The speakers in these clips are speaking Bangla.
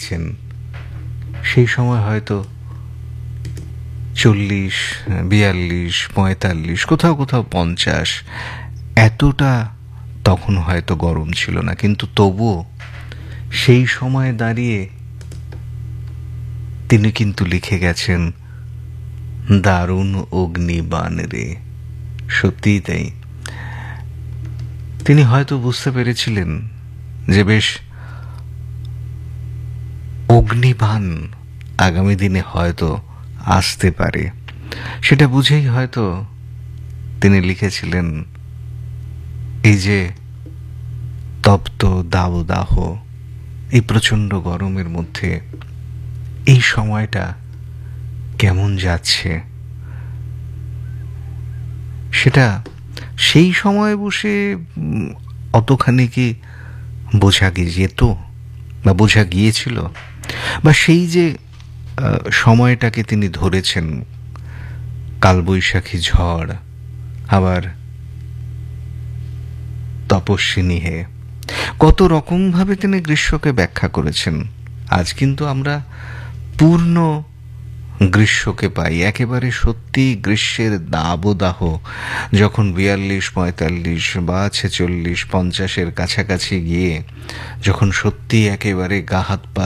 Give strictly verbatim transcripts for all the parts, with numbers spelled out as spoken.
লিখেছেন সেই সময় হয়তো চল্লিশ, বিয়াল্লিশ, পঁয়তাল্লিশ, কোথাও কোথাও পঞ্চাশ, এতটা তখন হয়তো গরম ছিল না, কিন্তু তবুও সেই সময় দাঁড়িয়ে তিনি কিন্তু লিখে গেছেন দারুণ অগ্নিবাণ রে। সত্যিই তাই। তিনি হয়তো বুঝতে পেরেছিলেন যে বেশ অগ্নিবাণ আগামী দিনে হয়তো আসতে পারে, সেটা বুঝেই হয়তো তিনি লিখেছিলেন এই যে তপ্ত দাবদাহ, এই প্রচণ্ড গরমের মধ্যে এই সময়টা কেমন যাচ্ছে, সেটা সেই সময় বসে অতখানি কি বোঝা গিয়ে যেত বা বোঝা গিয়েছিল, বা সেই যে সময়টাকে তিনি ধরেছেন, কালবৈশাখী ঝড়, আবার তপস্বিনী হে, কত রকমভাবে তিনি গ্রীষ্মকে ব্যাখ্যা করেছেন। আজ কিন্তু আমরা পূর্ণ গ্রীষ্মকে পাই, একেবারে সত্যি গ্রীষ্মের দাবদাহ যখন বিয়াল্লিশ, পঁয়তাল্লিশ বা ছেচল্লিশ, পঞ্চাশের কাছাকাছি গিয়ে যখন সত্যি একেবারে গা হাত পা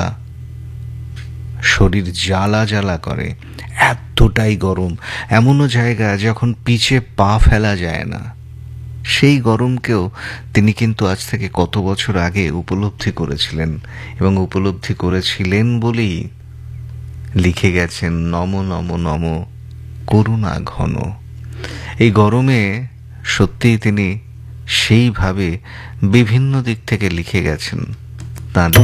শরীর জ্বালা জ্বালা করে, এতটাই গরম, এমনও জায়গা যখন পিছে পা ফেলা যায় না, সেই গরমকেও তিনি কিন্তু আজ থেকে কত বছর আগে উপলব্ধি করেছিলেন, এবং উপলব্ধি করেছিলেন বলেই লিখে গেছেন নম নম নম করুণা ঘন। এই গরমে সত্যিই তিনি সেইভাবে বিভিন্ন দিক থেকে লিখে গেছেন তার